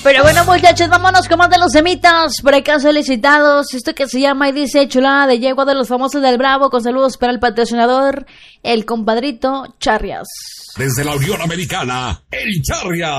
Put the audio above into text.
Pero bueno, muchachos, vámonos con más de los semitas. Por acá solicitados. Esto que se llama y dice chulada de yegua de los famosos del Bravo. Con saludos para el patrocinador, el compadrito Charrias. Desde la Unión Americana, el Charrias.